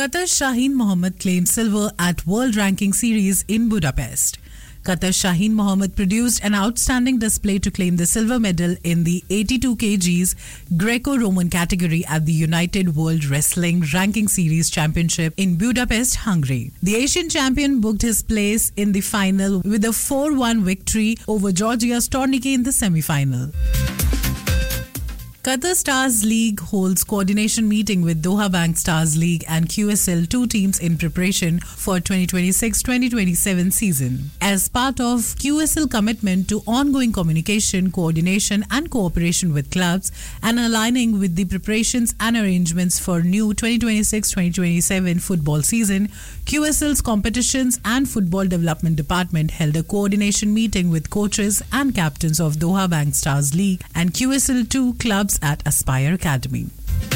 Qatar's Shaheen Mohammed claimed silver at World Ranking Series in Budapest. Qatar's Shaheen Mohammed produced an outstanding display to claim the silver medal in the 82 kgs Greco-Roman category at the United World Wrestling Ranking Series Championship in Budapest, Hungary. The Asian champion booked his place in the final with a 4-1 victory over Georgia's Tornike in the semi-final. Qatar Stars League holds coordination meeting with Doha Bank Stars League and QSL, two teams in preparation for 2026-2027 season. As part of QSL commitment to ongoing communication, coordination and cooperation with clubs and aligning with the preparations and arrangements for new 2026-2027 football season, QSL's Competitions and Football Development Department held a coordination meeting with coaches and captains of Doha Bank Stars League and QSL 2 clubs at Aspire Academy.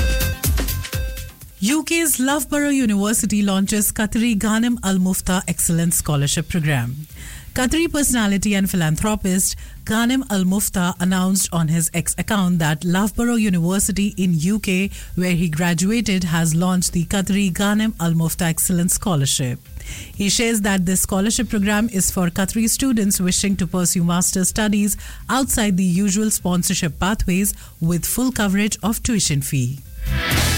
UK's Loughborough University launches Qatari Ghanem Al Mufta Excellence Scholarship Programme. Qatari personality and philanthropist Ghanem Al Mufta announced on his X account that Loughborough University in UK, where he graduated, has launched the Qatari Ghanem Al Mufta Excellence Scholarship. He shares that this scholarship program is for Qatari students wishing to pursue master's studies outside the usual sponsorship pathways with full coverage of tuition fee.